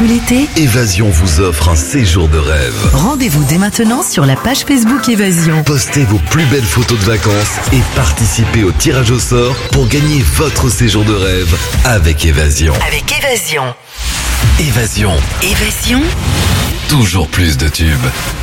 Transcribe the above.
tout l'été, Évasion vous offre un séjour de rêve. rendez-vous dès maintenant sur la page Facebook Évasion. Postez vos plus belles photos de vacances et participez au tirage au sort pour gagner votre séjour de rêve avec Évasion. Avec Évasion. Évasion, Évasion, toujours plus de tubes.